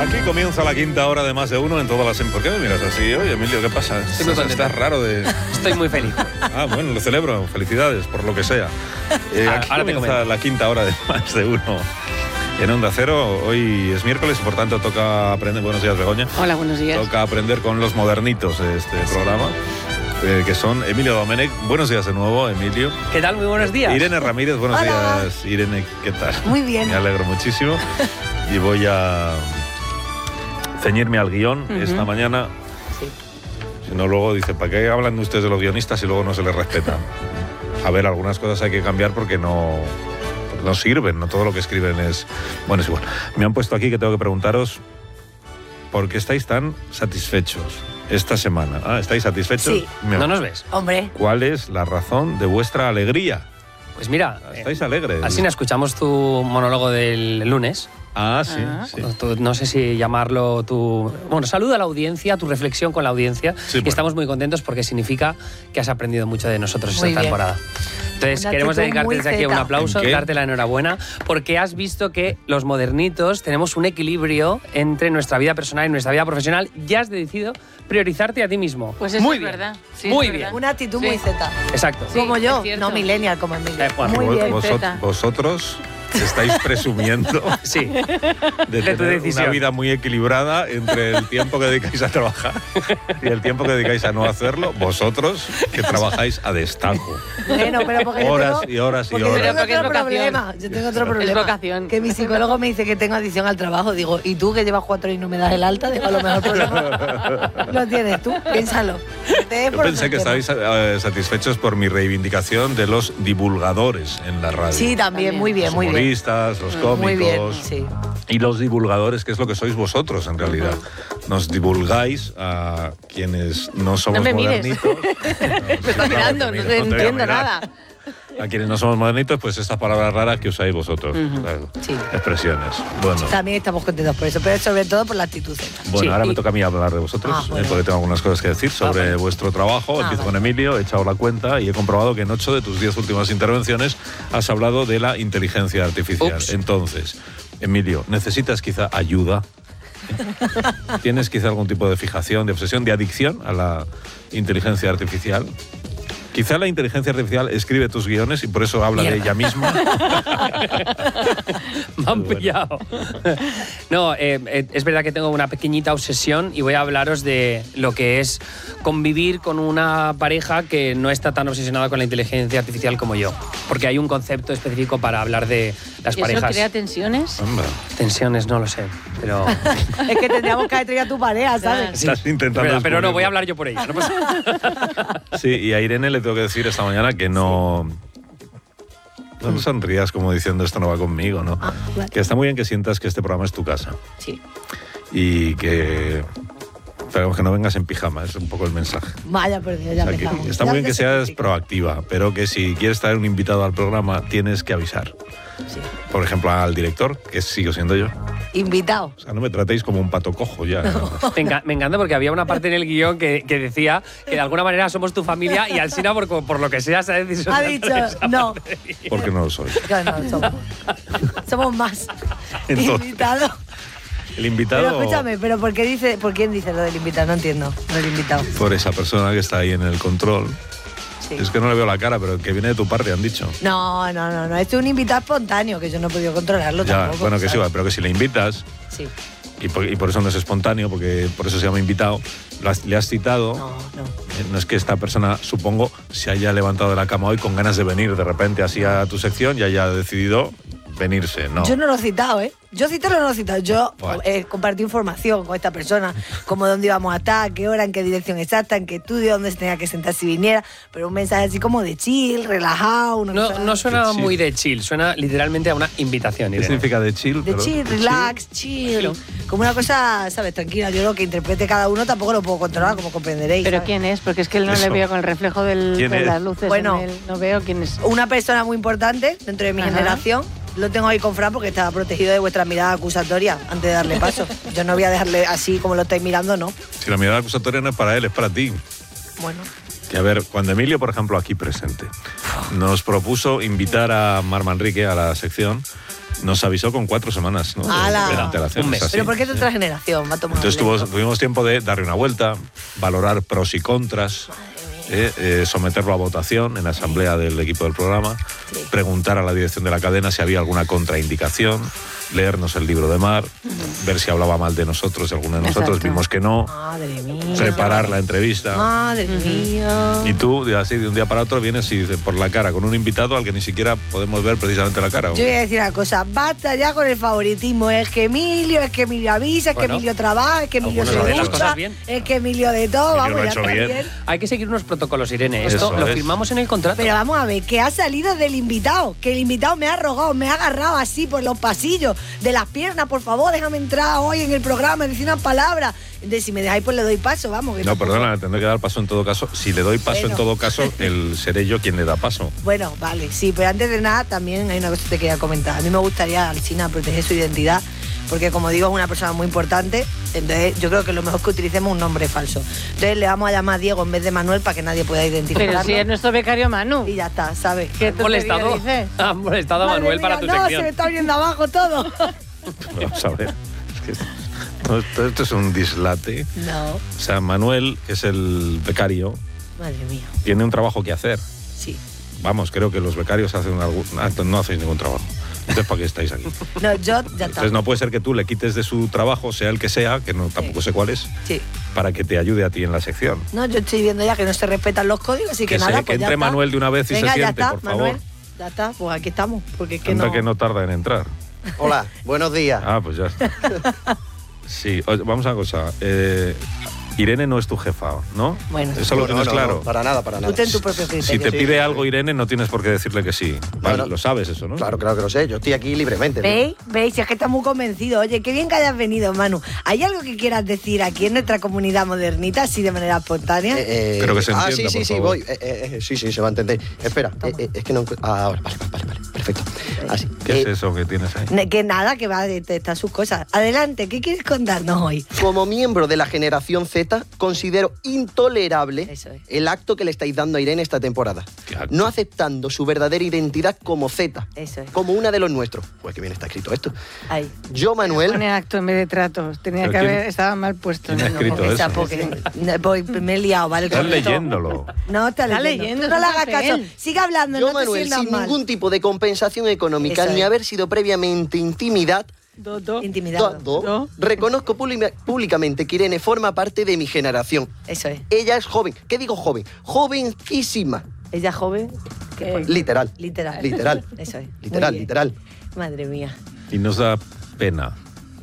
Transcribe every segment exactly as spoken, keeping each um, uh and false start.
Aquí comienza la quinta hora de Más de Uno en todas las... ¿Por qué me miras así? Oye, Emilio, ¿qué pasa? Estoy muy contento. Estás raro de... Estoy muy feliz. Ah, bueno, lo celebro. Felicidades, por lo que sea. Eh, aquí Ahora te comienza comento. la quinta hora de Más de Uno en Onda Cero. Hoy es miércoles y por tanto toca aprender... Buenos días, Begoña. Hola, buenos días. Toca aprender con los modernitos de este programa, eh, que son Emilio Domenech. Buenos días de nuevo, Emilio. ¿Qué tal? Muy buenos días. Irene Ramírez, buenos Hola. días. Irene, ¿qué tal? Muy bien. Me alegro muchísimo. Y voy a ceñirme al guión Ujú. esta mañana. Sí. Si no, luego dice, ¿para qué hablan ustedes de los guionistas y luego no se les respeta? A ver, algunas cosas hay que cambiar porque no, no sirven, no todo lo que escriben es... Bueno, es igual. Me han puesto aquí que tengo que preguntaros por qué estáis tan satisfechos esta semana. Ah, ¿estáis satisfechos? Sí. Me- ¿No nos ves? Hombre, ¿Cuál es la razón de vuestra alegría? Pues mira, ¿Estáis eh, alegres? así escuchamos tu monólogo del lunes. Ah, sí, Ah. sí. Tu- no sé si llamarlo tu... Bueno, saluda a la audiencia, tu reflexión con la audiencia. Sí, y bueno. estamos muy contentos porque significa que has aprendido mucho de nosotros Muy esta bien. temporada. Entonces, Una queremos actitud dedicarte muy desde aquí un zeta. aplauso, ¿En qué? darte la enhorabuena, porque has visto que los modernitos tenemos un equilibrio entre nuestra vida personal y nuestra vida profesional. Ya has decidido priorizarte a ti mismo. Pues eso muy es bien. verdad. Sí, Muy es bien. verdad. una actitud Sí. muy zeta. Exacto. Sí, como yo, es cierto. no millennial como Emilio. Eh, bueno, muy Vos- bien. vosot- Zeta. vosotros estáis presumiendo Sí. de tu tener decisión. una vida muy equilibrada entre el tiempo que dedicáis a trabajar y el tiempo que dedicáis a no hacerlo. Vosotros que trabajáis a destajo. Bueno, pero porque Horas yo tengo, y horas y porque yo horas. tengo Porque es otro vocación. problema. Yo tengo otro Es problema. vocación. Que mi psicólogo me dice que tengo adicción al trabajo. Digo, ¿y tú que llevas cuatro y no me das el alta? Digo, a lo mejor problema lo tienes tú. Piénsalo. Te es Yo por pensé que otro tema. estáis eh, satisfechos por mi reivindicación de los divulgadores en la radio. Sí, también, También. muy bien, Los muy bien. humoristas, los cómicos. Muy bien, sí. Y los divulgadores, que es lo que sois vosotros en realidad. Nos divulgáis a quienes no somos No me mires. modernitos. Me está mirando, no te entiendo nada. A quienes no somos modernitos, pues estas palabras raras que usáis vosotros. claro. Sí. Expresiones. Bueno, También estamos contentos por eso, pero sobre todo por la actitud zeta. bueno Sí, ahora y- me toca a mí hablar de vosotros, Ah, bueno. eh, porque tengo algunas cosas que decir sobre vale. vuestro trabajo. Ah, Empiezo vale. con Emilio, he echado la cuenta y he comprobado que en ocho de tus diez últimas intervenciones has hablado de la inteligencia artificial. Ups. Entonces, Emilio, ¿necesitas quizá ayuda? ¿Tienes quizá algún tipo de fijación, de obsesión, de adicción a la inteligencia artificial? Quizá la inteligencia artificial escribe tus guiones y por eso habla de ella misma. Me han pillado. No, eh, eh, es verdad que tengo una pequeñita obsesión y voy a hablaros de lo que es convivir con una pareja que no está tan obsesionada con la inteligencia artificial como yo. Porque hay un concepto específico para hablar de las ¿Y eso parejas. crea tensiones? Hombre, Tensiones, no lo sé, pero... Es que tendríamos que haber traído a tu pareja, ¿sabes? estás intentando Espera, pero no, descubrirlo. voy a hablar yo por ella. No pasa- Sí, y a Irene le tengo que decir esta mañana que no... No sonrías como diciendo esto no va conmigo, ¿no? Ah, vale. Que está muy bien que sientas que este programa es tu casa Sí. y que... Pero que no vengas en pijama, es un poco el mensaje. Vaya, por Dios, ya O sea, que empezamos. está Ya muy bien que se seas critica. proactiva, pero que si quieres traer un invitado al programa tienes que avisar. Sí. Por ejemplo, al director, que sigo siendo yo. Invitado. O sea, no me tratéis como un pato cojo ya. ¿no? Me, enca- me encanta porque había una parte en el guión que, que decía que de alguna manera somos tu familia y Alsina, por, por lo que sea, se ha decidido... Ha dicho, no. Porque no lo soy. No, no, somos, somos más. Entonces, Invitado. el invitado... Pero escúchame, ¿pero por qué dice, por quién dice lo del invitado? No entiendo, lo del invitado. Por esa persona que está ahí en el control. Sí. Es que no le veo la cara, pero que viene de tu parte, han dicho. No, no, no, no. Este es un invitado espontáneo, que yo no he podido controlarlo Ya, tampoco. bueno, que sí, ¿sabes? pero que si le invitas, Sí. y por, y por eso no es espontáneo, porque por eso se llama invitado, lo has- le has citado. No, no. Eh, No es que esta persona, supongo, se haya levantado de la cama hoy con ganas de venir de repente así a tu sección y haya decidido venirse, ¿no? Yo no lo he citado, ¿eh? Yo citarlo no lo he citado. Yo Vale. eh, compartí información con esta persona, como dónde íbamos a estar, a qué hora, en qué dirección exacta, en qué estudio, dónde se tenía que sentar si viniera. Pero un mensaje así como de chill, relajado. Una No, cosa- no suena De chill. muy de chill, suena literalmente a una invitación. ¿Qué Irene. significa de chill? De Pero- chill, relax, chill. Como una cosa, ¿sabes? Tranquila. Yo lo que interprete cada uno tampoco lo puedo controlar, como comprenderéis. ¿Pero ¿sabes? quién es? Porque es que él no Eso. le veo con el reflejo del- ¿Quién de es? las luces. Bueno. en él. No veo quién es. Una persona muy importante dentro de mi Ajá. generación. Lo tengo ahí con Fran porque estaba protegido de vuestra mirada acusatoria antes de darle paso. Yo no voy a dejarle así como lo estáis mirando, no. Si la mirada acusatoria no es para él, es para ti. Bueno. Que a ver, cuando Emilio, por ejemplo, aquí presente, nos propuso invitar a Mar Manrique a la sección, Nos avisó con cuatro semanas, ¿no? ¡Hala! De antelación, Un mes. es así. Pero ¿por qué es otra generación? Va a tomar Entonces tuvo- tuvimos tiempo de darle una vuelta, valorar pros y contras, eh, eh, someterlo a votación en la asamblea del equipo del programa, Sí. preguntar a la dirección de la cadena si había alguna contraindicación, leernos el libro de Mar, ver si hablaba mal de nosotros, de alguno de nosotros, Exacto. vimos que no, Madre mía. preparar la entrevista. Madre mía. Y tú, de así de un día para otro, vienes y dices por la cara con un invitado al que ni siquiera podemos ver precisamente la cara. ¿o? Yo voy a decir una cosa, basta ya con el favoritismo. Es que Emilio, es que Emilio avisa, es que Bueno, Emilio trabaja, es que Emilio algunos se hacen las ducha, cosas bien. es que Emilio de todo. Emilio Vamos, lo ha ya hecho está bien. bien. Hay que seguir unos protocolos, Irene. Esto Eso lo es. firmamos en el contrato. Pero vamos a ver, que ha salido del invitado, que el invitado me ha rogado, me ha agarrado así por los pasillos de las piernas, por favor, déjame entrar hoy en el programa, decir una palabra. De si me dejáis, pues le doy paso, vamos. que No, tampoco- perdona, le tendré que dar paso en todo caso. Si le doy paso Bueno. en todo caso, el seré yo quien le da paso. Bueno, vale, sí, pero antes de nada también hay una cosa que te quería comentar. A mí me gustaría, Alsina, proteger su identidad, porque como digo, es una persona muy importante, entonces yo creo que lo mejor es que utilicemos un nombre falso. Entonces le vamos a llamar Diego en vez de Manuel para que nadie pueda identificarlo. Pero si es nuestro becario Manu. Y ya está, ¿sabes? ¿Qué ¿Han molestado? dices? Han molestado a Madre Manuel mía, para tu no, se me sección. está viendo abajo todo. Vamos a ver. Es que no, esto, esto es un dislate. No, O sea, Manuel, que es el becario, madre mía, tiene un trabajo que hacer. sí. Vamos, creo que los becarios hacen algún, ah, no hacéis ningún trabajo. Entonces, ¿para qué estáis aquí? No, yo ya está. Entonces no puede ser que tú le quites de su trabajo, sea el que sea, que no tampoco sé cuál es, Sí. para que te ayude a ti en la sección. No, yo estoy viendo ya que no se respetan los códigos y que, Que se- nada, que pues ya entre está. Manuel de una vez y se Venga, ya siente, está, por favor. Manuel, ya está, pues aquí estamos, porque es que Anda no... que no tarda en entrar. Hola, buenos días. Ah, pues ya está. Sí, oye, vamos a una cosa. Eh, Irene no es tu jefa, ¿no? Bueno. Eso lo No, tienes no, claro. no, para nada, para Tú nada. ten tu propio criterio. Si te Sí, pide sí, algo sí. Irene, no tienes por qué decirle que sí. Vale, no. lo sabes eso, ¿no? Claro, claro que lo sé. Yo estoy aquí libremente. ¿no? ¿Veis? ¿Veis? Si es que está muy convencido. Oye, qué bien que hayas venido, Manu. ¿Hay algo que quieras decir aquí en nuestra comunidad modernita, así de manera espontánea? Eh, eh, Pero que se Ah, entienda, sí, sí, por sí, favor. voy. Eh, eh, eh, sí, sí, se va a entender. Espera, eh, eh, es que no... encu- Ah, ahora, vale, vale, vale, perfecto. Así. ¿Qué Eh, es eso que tienes ahí? Ne- que nada, que va a detectar sus cosas. Adelante, ¿qué quieres contarnos hoy? Como miembro de la generación Z, considero intolerable Eso es. el acto que le estáis dando a Irene esta temporada. ¿Qué acto? No aceptando su verdadera identidad como Z, Eso es. como una de los nuestros. Pues que bien está escrito esto. Ahí. Yo, Manuel... Pone acto en vez de tratos. Tenía ¿Pero que quién- haber... Estaba mal puesto. quién ha ¿no? escrito Porque eso? esa- porque- no, voy, me he liado, ¿vale? Estás Con esto- leyéndolo. No, está Está leyendo. leyendo, Tú no es le un hagas caso. papel. Sigue hablando, Yo, no te Manuel, sientas sin mal. ningún tipo de compensación económica Eso ni es. haber sido previamente intimidad, Do, do. Intimidado. todo, No. reconozco pública- públicamente que Irene forma parte de mi generación. Eso es. Ella es joven. ¿Qué digo joven? Jovencísima. Ella joven. ¿Qué? Eh, Literal. Literal. Literal. Eso es. Literal, Muy bien. literal. Madre mía. Y nos da pena.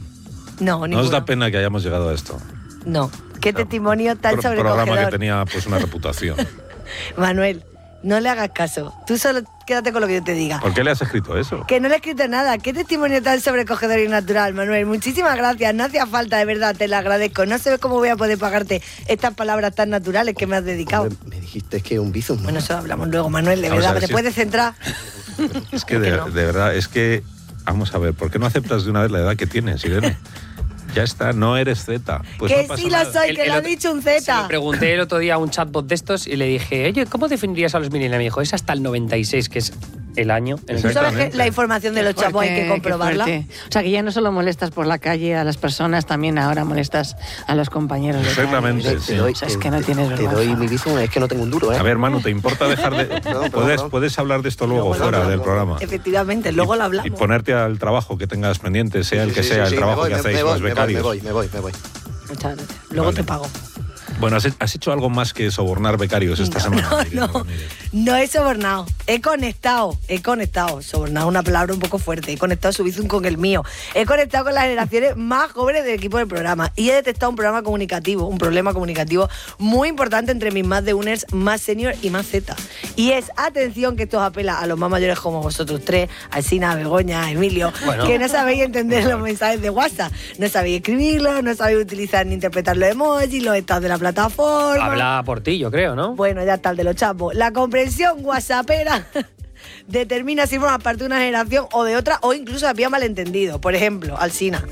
No, Nos ninguno. da pena que hayamos llegado a esto. No. Qué testimonio tan Pro- programa que sobrecogedor. tenía pues una reputación. Manuel, no le hagas caso. Tú solo quédate con lo que yo te diga. ¿Por qué le has escrito eso? Que no le he escrito nada. Qué testimonio tan sobrecogedor y natural, Manuel. Muchísimas gracias. No hacía falta, de verdad, te lo agradezco. No sé cómo voy a poder pagarte estas palabras tan naturales que me has dedicado. Me, me dijiste que es un bizum, ¿no? Bueno, eso hablamos luego, Manuel, de Vamos a verdad. ver ¿Te si- puedes centrar? Es que ¿Por de, qué no? de verdad, es que... Vamos a ver, ¿por qué no aceptas de una vez la edad que tienes, Irene? Ya está, no eres Z. Pues que no pasa sí lo nada. soy, El- que el lo ha otro- dicho un Se lo Z. pregunté el otro día a un chatbot de estos y le dije, oye, ¿cómo definirías a los millennials? Me dijo, es hasta el noventa y seis, que es el año en el ¿Tú que... sabes que Exactamente. la información de los Qué chavos hay fuerte, que qué comprobarla? fuerte. O sea, que ya no solo molestas por la calle a las personas, también ahora molestas a los compañeros de Exactamente. calle. Te, sí. te doy, O sea, es te- que no tienes te vergüenza. doy mi bizum, es que no tengo un duro, ¿eh? A ver, Manu, ¿te importa dejar de...? perdón, puedes, perdón. puedes hablar de esto luego, Luego fuera hablamos, del luego. programa. Efectivamente, luego y, lo y hablamos. ponerte al trabajo que tengas pendiente, sea el Sí, que sí, sea, sí, el sí, trabajo me que voy, hacéis me los voy, me voy, becarios. Me voy, me voy, me voy. Muchas gracias. Luego Vale. te pago. Bueno, has, has hecho algo más que sobornar becarios esta semana. No, Irene no, Ramírez. no he sobornado, he conectado, he conectado. Sobornado es una palabra un poco fuerte. He conectado su bizum con el mío. He conectado con las generaciones más jóvenes del equipo del programa y he detectado un programa comunicativo, un problema comunicativo muy importante entre mis más de uners, más senior y más Z. Y es, atención, que esto apela a los más mayores como vosotros tres, Alsina, Begoña, Emilio, Bueno. que no sabéis entender los mensajes de WhatsApp. No sabéis escribirlos, no sabéis utilizar ni interpretar los emojis, los estados de la plataforma. Habla por ti, yo creo, ¿no? Bueno, ya está el de los chapos. La comprensión whatsappera determina si formas parte de una generación o de otra, o incluso había malentendido. Por ejemplo, Alsina,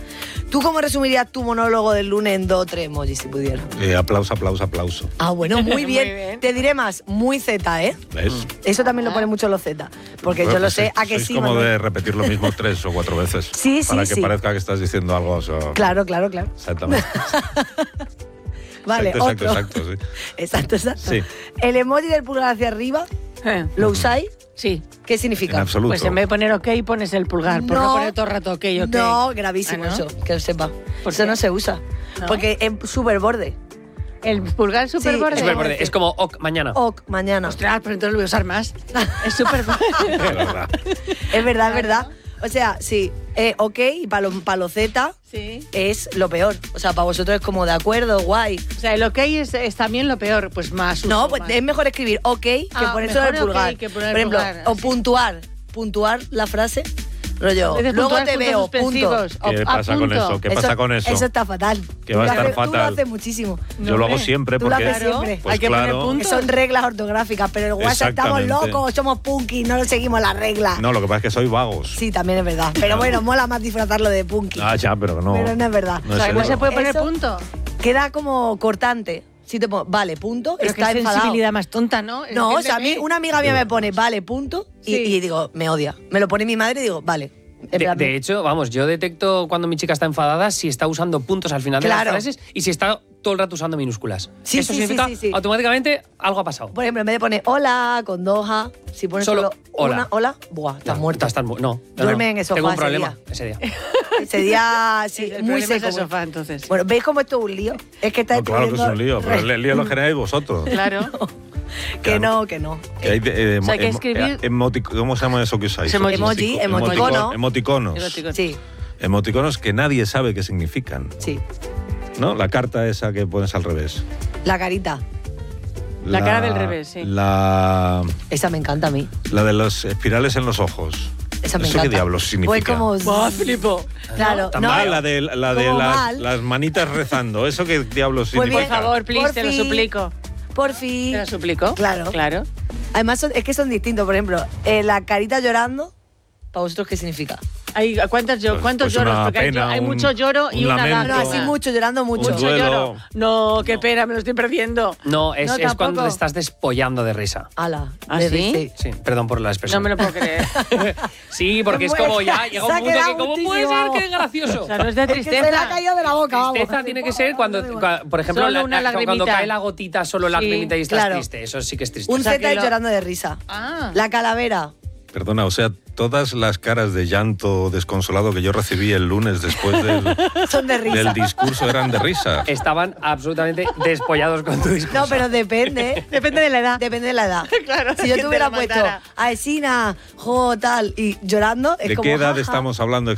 ¿Tú cómo resumirías tu monólogo del lunes en dos o tres emojis si pudieras? Eh, aplauso, aplauso, aplauso. Ah, bueno, muy bien. Muy bien. Te diré más, muy Z, ¿eh? ¿Ves? Eso también lo ponen mucho los Z. Porque Bueno, yo lo pues sé, sois- ¿a que sois sí? como Manuel? de repetir lo mismo tres o cuatro veces. Sí, sí, Para que sí. parezca que estás diciendo algo. O sea, Claro, claro, claro. Exactamente. Vale, exacto, otro. exacto, exacto, sí. Exacto, exacto. Sí. El emoji del pulgar hacia arriba, Eh, ¿lo usáis? Sí. ¿Qué En significa? absoluto. Pues en vez de poner ok, pones el pulgar. Por no poner todo el rato ok, ok. No, gravísimo Ah, ¿no? eso, que lo sepa. ¿Por Eso qué? no se usa. ¿No? Porque es súper borde. El pulgar super Sí, borde. es Superborde. Es como ok, mañana. Ok, mañana. Ostras, pero entonces lo voy a usar más. Es súper De verdad. Es verdad, es verdad. O sea, sí, eh, ok, y para los pa lo Z Sí. es lo peor. O sea, para vosotros es como de acuerdo, guay. O sea, el ok es, es también lo peor, pues más uso, No, pues más. es mejor escribir ok que Ah, poner solo el mejor ok pulgar. que poner Por ejemplo, pulgar, o así. puntuar. Puntuar la frase. Rollo, Dices luego puntuar, te puntos veo, punto. suspensivos, o ¿Qué a pasa con punto. eso? ¿Qué pasa con eso? Eso está fatal. Que va a Tú lo estar haces- Tú lo fatal. haces muchísimo. Yo lo hago hombre. siempre Tú lo porque. haces siempre. Pues Hay que poner claro. punto. Que son reglas ortográficas, pero en el WhatsApp estamos Exactamente. locos, somos punky, no seguimos las reglas. No, lo que pasa es que soy vagos. Sí, también es verdad. Pero bueno, mola más disfrazarlo de punky. Ah, ya, pero no. Pero no es verdad. No O sea, es no eso. se puede poner Eso- punto. Queda como cortante. Si te pongo, vale, punto, Pero está qué enfadado. sensibilidad más tonta, ¿no? No, o Entiéndeme. sea, a mí una amiga mía me pone, vale, punto, y, Sí. y digo, me odia. Me lo pone mi madre y digo, vale. En De, plan, de hecho, vamos, yo detecto cuando mi chica está enfadada si está usando puntos al final Claro. de las frases y si está todo el rato usando minúsculas. Sí, Eso sí, sí, significa sí, sí. automáticamente algo ha pasado. Por ejemplo, en vez de poner hola con dos A, si pones solo, Solo hola. una hola, buah, estás No, muerto. estás tan mu- no, no, Duerme no. en el sofá Tengo un ese problema día. ese día. Ese día, sí, El muy problema es seco. el sofá, entonces. Bueno, ¿veis cómo esto es un lío? Es que está No, claro que es un lío, pero el lío lo generáis vosotros. Claro. Que no, que no. Que hay de- eh, O sea, hay que emo- escribir- eh, emotic- ¿Cómo se llama eso que usáis? Emoji. Emoji, Emotico- emoticono. Emoticonos. Erótico. Sí, Emoticonos que nadie sabe qué significan. sí. ¿No? La carta esa que pones al revés. La carita. La cara del revés, sí. La, Esa me encanta a mí. la de los espirales en los ojos. Esa me ¿Eso encanta. qué diablos significa? Pues como... ¡Buah, flipo! Claro, Tan no. mal, la de, la de como las, mal. las manitas rezando. ¿Eso qué diablos Pues significa? bien, Por favor, please, Por te lo fin. suplico. Por fin. ¿Te lo suplico? Claro. Claro. Además, son- es que son distintos. Por ejemplo, eh, la carita llorando, ¿para vosotros qué significa? Hay, ¿cuántos, llo- Pues- ¿cuántos pues lloros? una Porque hay, pena, hay un- mucho lloro y un una lamento. No, lágrima. así mucho, llorando mucho. Mucho duelo. lloro. No, qué pena, me lo estoy perdiendo. No, es, No, es cuando tampoco. te estás despollando de risa. Ala. ¿Ah, de- sí? sí. Sí, perdón por la No expresión. me lo puedo creer. Sí, porque es como ya llega Se ha un punto quedado que ¿cómo puede ser muchísimo. que es gracioso? O sea, no es de Es que tristeza. se le ha caído de la boca, vamos. Tristeza tiene que ser cuando, cua- por ejemplo, Solo la- una la- cuando lagrimita. cae la gotita, solo Sí, lagrimita y estás claro. triste. Eso sí que es triste. Un O sea, Z que es lo- llorando de risa. Ah. La calavera. Perdona, o sea, todas las caras de llanto desconsolado que yo recibí el lunes después del, Son de risa. del discurso eran de risa. Estaban absolutamente despollados con tu discurso. No, pero depende. Depende de la edad. Depende de la edad. Claro, Si yo que te te hubiera lo puesto mandara. a Esina, jo, tal, y llorando, es ¿De como. qué edad jaja. estamos hablando